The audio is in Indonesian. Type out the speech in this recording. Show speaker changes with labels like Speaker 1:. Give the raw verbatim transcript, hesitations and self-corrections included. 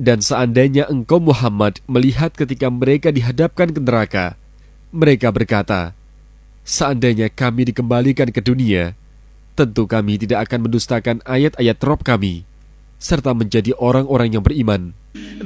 Speaker 1: Dan seandainya engkau Muhammad melihat ketika mereka dihadapkan ke neraka, mereka berkata, seandainya kami dikembalikan ke dunia, tentu kami tidak akan mendustakan ayat-ayat Rabb kami, serta menjadi orang-orang yang beriman.